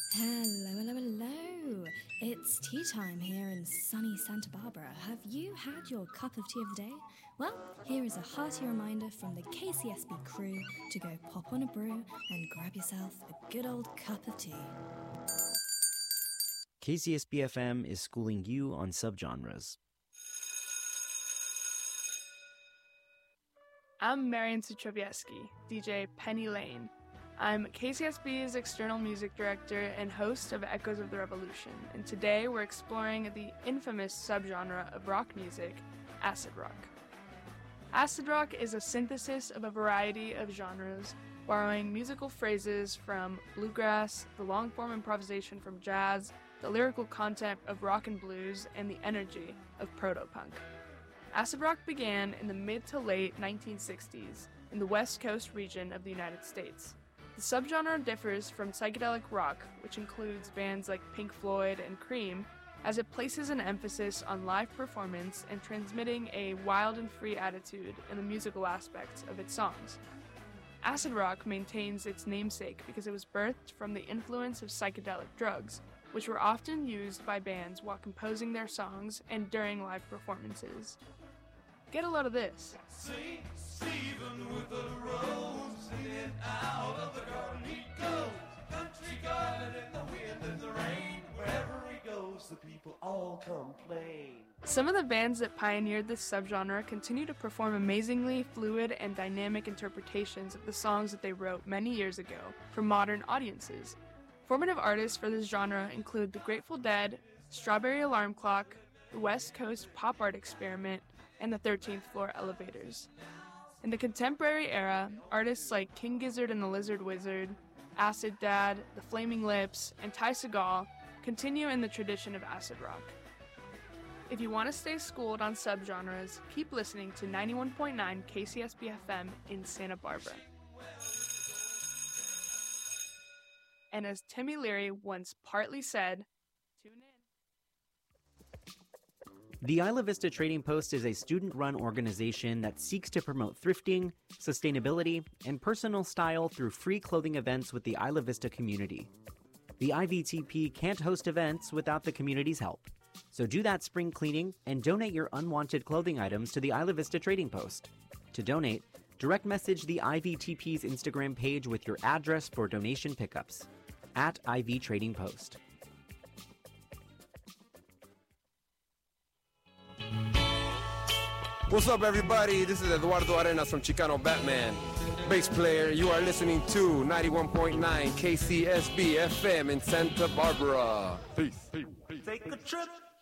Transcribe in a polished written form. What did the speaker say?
Hello, hello, hello. It's tea time here in sunny Santa Barbara. Have you had your cup of tea of the day? Well, here is a hearty reminder from the KCSB crew to go pop on a brew and grab yourself a good old cup of tea. KCSB FM is schooling you on subgenres. I'm Marian Sutrevieski, DJ Penny Lane. I'm KCSB's external music director and host of Echoes of the Revolution, and today we're exploring the infamous subgenre of rock music, acid rock. Acid rock is a synthesis of a variety of genres, borrowing musical phrases from bluegrass, the long-form improvisation from jazz, the lyrical content of rock and blues, and the energy of proto-punk. Acid rock began in the mid to late 1960s in the West Coast region of the United States. The subgenre differs from psychedelic rock, which includes bands like Pink Floyd and Cream, as it places an emphasis on live performance and transmitting a wild and free attitude in the musical aspects of its songs. Acid rock maintains its namesake because it was birthed from the influence of psychedelic drugs, which were often used by bands while composing their songs and during live performances. Get a load of this. See, Stephen with the rose, singing out of the garden he goes. Country garden in the wind and the rain. Wherever he goes, the people all complain. Some of the bands that pioneered this subgenre continue to perform amazingly fluid and dynamic interpretations of the songs that they wrote many years ago for modern audiences. Formative artists for this genre include the Grateful Dead, Strawberry Alarm Clock, the West Coast Pop Art Experiment, and the 13th Floor Elevators. In the contemporary era, artists like King Gizzard and the Lizard Wizard, Acid Dad, The Flaming Lips, and Ty Segall continue in the tradition of acid rock. If you want to stay schooled on subgenres, keep listening to 91.9 KCSB FM in Santa Barbara. And as Timmy Leary once partly said, tune in. The Isla Vista Trading Post is a student-run organization that seeks to promote thrifting, sustainability, and personal style through free clothing events with the Isla Vista community. The IVTP can't host events without the community's help. So do that spring cleaning and donate your unwanted clothing items to the Isla Vista Trading Post. To donate, direct message the IVTP's Instagram page with your address for donation pickups, @IV Trading Post. What's up, everybody? This is Eduardo Arenas from Chicano Batman. Bass player, you are listening to 91.9 KCSB FM in Santa Barbara. Peace. Take a trip